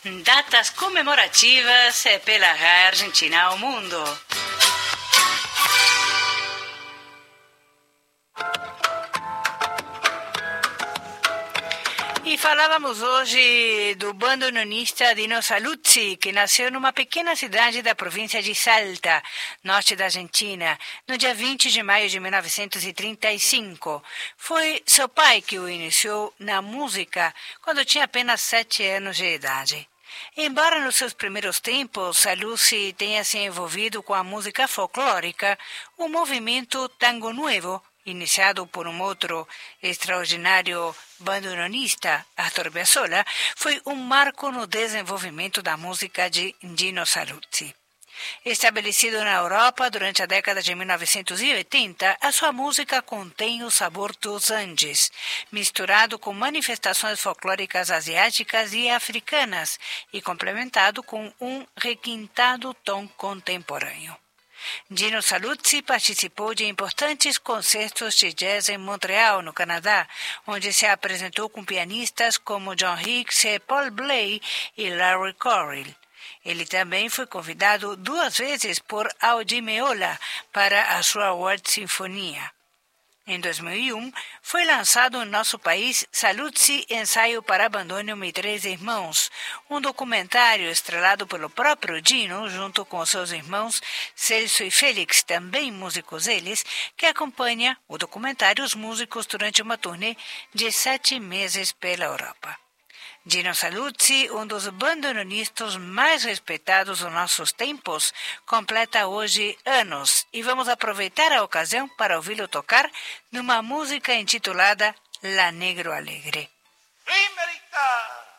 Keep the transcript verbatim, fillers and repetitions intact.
Datas comemorativas pela Argentina ao mundo. E falávamos hoje do bandoneonista Dino Saluzzi, que nasceu numa pequena cidade da província de Salta, norte da Argentina, no dia vinte de maio de mil novecentos e trinta e cinco. Foi seu pai que o iniciou na música quando tinha apenas sete anos de idade. Embora nos seus primeiros tempos Saluzzi tenha se envolvido com a música folclórica, o movimento Tango Nuevo, iniciado por um outro extraordinário bandoneonista, Astor Piazzolla, foi um marco no desenvolvimento da música de Dino Saluzzi. Estabelecido na Europa durante a década de mil novecentos e oitenta, a sua música contém o sabor dos Andes, misturado com manifestações folclóricas asiáticas e africanas e complementado com um requintado tom contemporâneo. Dino Saluzzi participou de importantes concertos de jazz em Montreal, no Canadá, onde se apresentou com pianistas como John Hicks, Paul Bley e Larry Corrill. Ele também foi convidado duas vezes por Aldi Meola para a sua World Sinfonia. Em dois mil e um, foi lançado no nosso país Saluzzi, Ensaio para Bandoneon e Três Irmãos, um documentário estrelado pelo próprio Dino, junto com seus irmãos Celso e Félix, também músicos eles, que acompanha o documentário os músicos durante uma turnê de sete meses pela Europa. Dino Saluzzi, um dos bandoneonistas mais respeitados dos nossos tempos, completa hoje anos e vamos aproveitar a ocasião para ouvi-lo tocar numa música intitulada La Negro Alegre. Primerita!